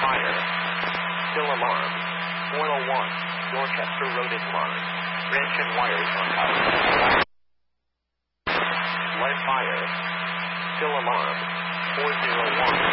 fire. Still alarm. 401, Dorchester Road is line. Branch and wires on house. Live fire. Still alarm. 401.